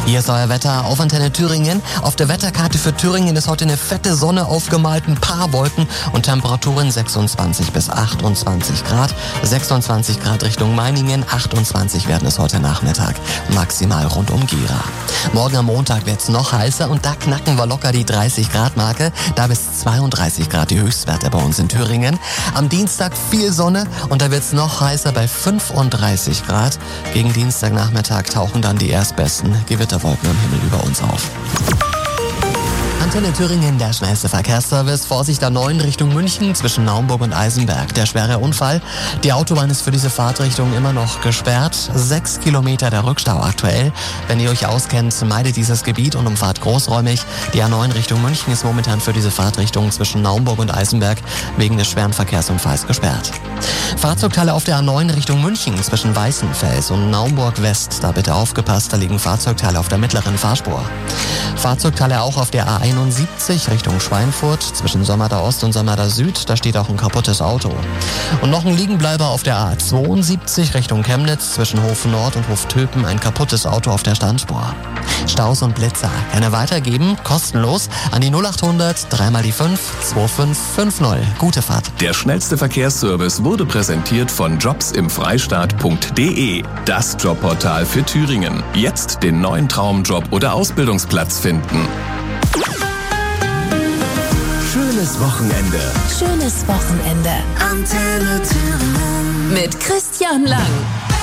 Hier ist euer Wetter auf Antenne Thüringen. Auf der Wetterkarte für Thüringen ist heute eine fette Sonne aufgemalt, ein paar Wolken und Temperaturen 26 bis 28 Grad. 26 Grad Richtung Meiningen, 28 werden es heute Nachmittag, maximal rund um Gera. Morgen am Montag wird's noch heißer und da knacken wir locker die 30 Grad Marke. Da bis 32 Grad die Höchstwerte bei uns in Thüringen. Am Dienstag viel Sonne und da wird's noch heißer bei 35 Grad. Gegen Dienstagnachmittag tauchen dann die erstbesten Gewitterwolken am Himmel über uns auf. Antenne Thüringen, der schnellste Verkehrsservice. Vorsicht A9 Richtung München zwischen Naumburg und Eisenberg. Der schwere Unfall. Die Autobahn ist für diese Fahrtrichtung immer noch gesperrt. 6 Kilometer der Rückstau aktuell. Wenn ihr euch auskennt, meidet dieses Gebiet und umfahrt großräumig. Die A9 Richtung München ist momentan für diese Fahrtrichtung zwischen Naumburg und Eisenberg wegen des schweren Verkehrsunfalls gesperrt. Fahrzeugteile auf der A9 Richtung München zwischen Weißenfels und Naumburg West. Da bitte aufgepasst, da liegen Fahrzeugteile auf der mittleren Fahrspur. Fahrzeugteile auch auf der A71 Richtung Schweinfurt zwischen Sommerda Ost und Sommerda Süd. Da steht auch ein kaputtes Auto. Und noch ein Liegenbleiber auf der A72 Richtung Chemnitz zwischen Hof Nord und Hof Töpen. Ein kaputtes Auto auf der Standspur. Staus und Blitzer. Gerne weitergeben, kostenlos an die 0800 3 mal die 5 2550. Gute Fahrt. Der schnellste Verkehrsservice wurde präsentiert von jobsimfreistaat.de. Das Jobportal für Thüringen. Jetzt den neuen Traumjob oder Ausbildungsplatz finden. Schönes Wochenende. Schönes Wochenende. Antenne Thüringen. Mit Christian Lang.